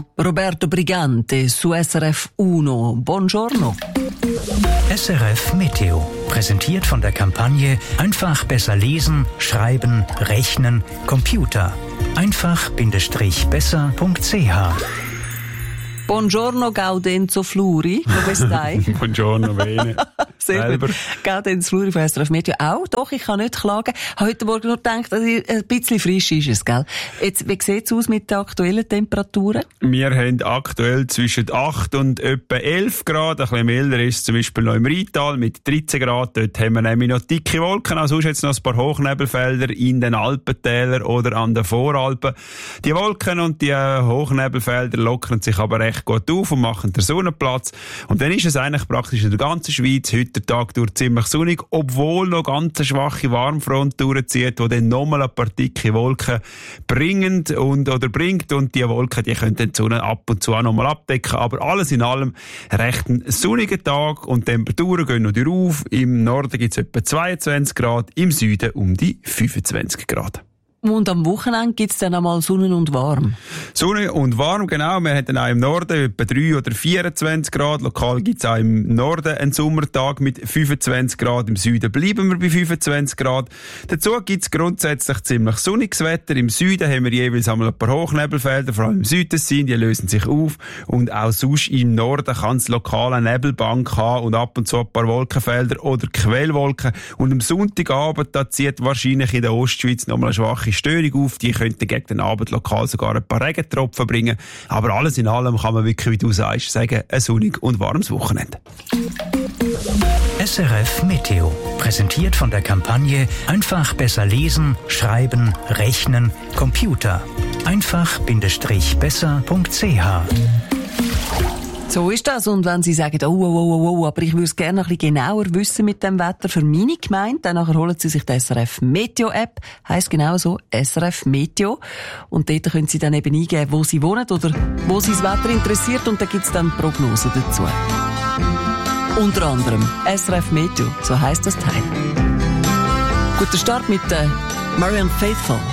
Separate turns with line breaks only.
Meteo. Roberto Brigante su SRF 1. Buongiorno.
SRF Meteo. Präsentiert von der Kampagne Einfach besser lesen, schreiben, rechnen, Computer. Einfach-besser.ch.
Buongiorno Gaudenzo Fluri. Come stai?
Buongiorno, bene.
Sehr
Selber.
gut. Gaudenzo Fluri von SRF Meteo auch. Doch, ich kann nicht klagen. Heute Morgen nur gedacht, ein bisschen frisch ist es, gell? Jetzt, wie sieht es aus mit den aktuellen Temperaturen?
Wir haben aktuell zwischen 8 und etwa 11 Grad. Ein bisschen milder ist es zum Beispiel noch im Rheintal mit 13 Grad. Dort haben wir nämlich noch dicke Wolken. Also sonst jetzt noch ein paar Hochnebelfelder in den Alpentälern oder an den Voralpen. Die Wolken und die Hochnebelfelder lockern sich aber recht gut auf und machen den Sonnenplatz. Und dann ist es eigentlich praktisch in der ganzen Schweiz heute der Tag durch ziemlich sonnig, obwohl noch ganz eine schwache Warmfront durchzieht, die dann nochmal ein paar dicke Wolken bringt und die Wolken, die können dann die Sonne ab und zu auch nochmal abdecken. Aber alles in allem recht ein sonniger Tag und die Temperaturen gehen noch rauf. Im Norden gibt es etwa 22 Grad, im Süden um die 25 Grad.
Und am Wochenende gibt es dann einmal Sonne und warm.
Sonne und warm, genau. Wir haben dann auch im Norden etwa 3 oder 24 Grad. Lokal gibt es auch im Norden einen Sommertag mit 25 Grad. Im Süden bleiben wir bei 25 Grad. Dazu gibt es grundsätzlich ziemlich sonniges Wetter. Im Süden haben wir jeweils einmal ein paar Hochnebelfelder, vor allem im Südtessin, die lösen sich auf. Und auch sonst im Norden kann es lokal eine Nebelbank haben und ab und zu ein paar Wolkenfelder oder Quellwolken. Und am Sonntagabend, da zieht wahrscheinlich in der Ostschweiz nochmal eine schwache Störung auf. Die könnten gegen den Abend lokal sogar ein paar Regentropfen bringen. Aber alles in allem kann man wirklich, wie du sagst, sagen, ein sonnig und warmes Wochenende.
SRF Meteo. Präsentiert von der Kampagne Einfach besser lesen, schreiben, rechnen, Computer. Einfach-besser.ch.
So ist das. Und wenn Sie sagen, aber ich würde es gerne noch ein bisschen genauer wissen mit dem Wetter für meine Gemeinde, dann nachher holen Sie sich die SRF Meteo App. Heisst genau so, SRF Meteo. Und dort können Sie dann eben eingeben, wo Sie wohnen oder wo Sie das Wetter interessiert. Und da gibt es dann Prognosen dazu. Unter anderem SRF Meteo, so heisst das Teil. Guter Start mit Marianne Faithfull.